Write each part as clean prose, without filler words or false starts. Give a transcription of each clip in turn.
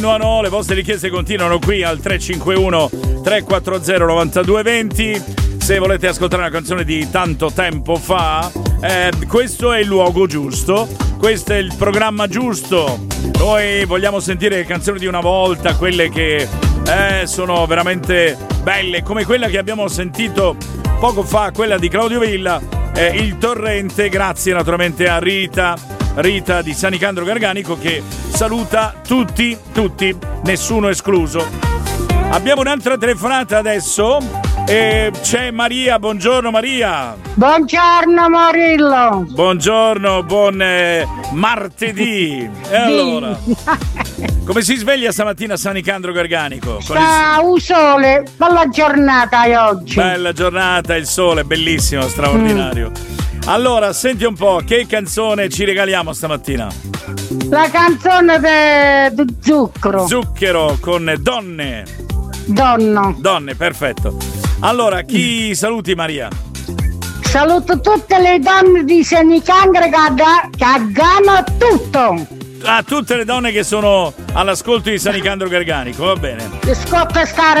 Le vostre richieste continuano qui al 351 340 9220. Se volete ascoltare una canzone di tanto tempo fa, questo è il luogo giusto, questo è il programma giusto. Noi vogliamo sentire canzoni di una volta, quelle che sono veramente belle, come quella che abbiamo sentito poco fa, quella di Claudio Villa, Il Torrente, grazie naturalmente a Rita di San Nicandro Garganico, che saluta tutti, nessuno escluso. Abbiamo un'altra telefonata adesso e c'è Maria. Buongiorno Maria. Buongiorno Morillo. Buongiorno, buon martedì. E allora, come si sveglia stamattina a San Nicandro Garganico? Un sole, bella giornata oggi. Bella giornata, il sole, bellissimo, straordinario. Allora, senti un po', che canzone ci regaliamo stamattina? La canzone di Zucchero. Zucchero con Donne. Donne, perfetto. Allora, chi saluti Maria? Saluto tutte le donne di San Nicandro che hanno tutto. A tutte le donne che sono all'ascolto di San Nicandro Garganico, va bene. Ascolta sta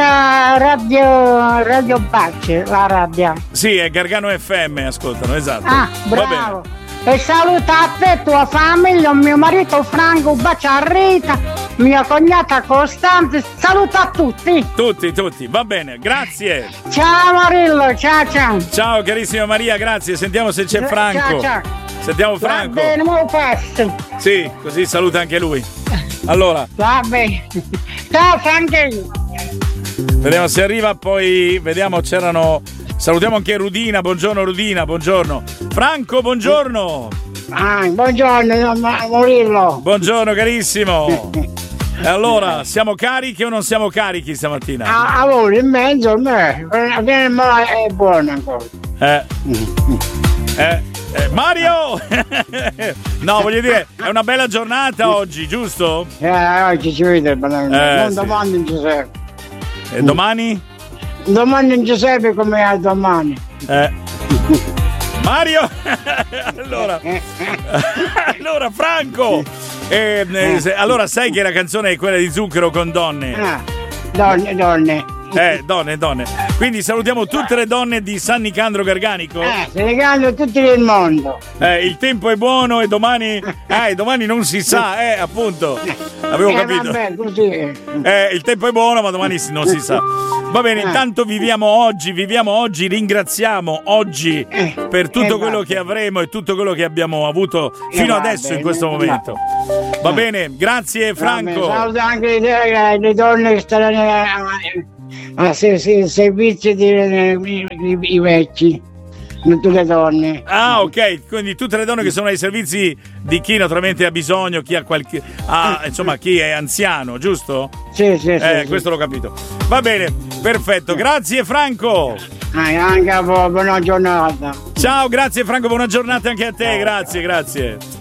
radio Baci, la radio. Sì, è Gargano FM, ascoltano, esatto. Ah, bravo. E saluta a te, tua famiglia, mio marito Franco, un bacio a Rita, mia cognata Costante, saluta a tutti. Tutti, va bene, grazie. Ciao Marillo, ciao. Ciao carissima Maria, grazie, sentiamo se c'è Franco. Ciao. Sentiamo Franco. Va bene, mo passo. Sì, così saluta anche lui. Allora. Va bene. Ciao Franco. Vediamo se arriva, poi vediamo, salutiamo anche Rudina, buongiorno. Franco, buongiorno. Buongiorno Morillo. Buongiorno carissimo. E allora, siamo carichi o non siamo carichi stamattina? Allora, in mezzo a me. È buono ancora. Mario! No, voglio dire, è una bella giornata oggi, giusto? Oggi ci vede, non sì. domani non Giuseppe. E domani? Domani in Giuseppe come a domani. Mario! Allora Franco! Allora sai che la canzone è quella di Zucchero con Donne? Donne. Donne. Quindi salutiamo tutte le donne di San Nicandro Garganico. Se regalo tutti nel mondo. Il tempo è buono e domani non si sa, appunto. Avevo capito. Vabbè, così. Il tempo è buono, ma domani non si sa. Va bene, intanto viviamo oggi, ringraziamo oggi per tutto quello che avremo e tutto quello che abbiamo avuto fino adesso in questo momento. Va bene, grazie Franco. Saluto anche le donne che stanno a servizio i vecchi, non tutte le donne. Ok, quindi tutte le donne che sono ai servizi di chi naturalmente ha bisogno, chi ha insomma chi è anziano, giusto? Sì. Questo l'ho capito. Va bene, perfetto, grazie Franco. Anche a voi, buona giornata. Ciao, grazie Franco, buona giornata anche a te, grazie.